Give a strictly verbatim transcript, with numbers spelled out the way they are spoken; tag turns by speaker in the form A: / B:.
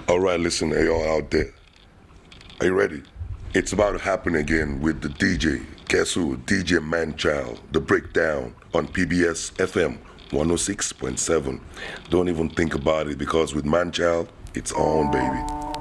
A: All right, listen, hey, y'all out there. Are you ready? It's about to happen again with the D J. Guess who? D J Manchild. The breakdown on P B S F M one oh six point seven. Don't even think about it because with Manchild, it's on, baby.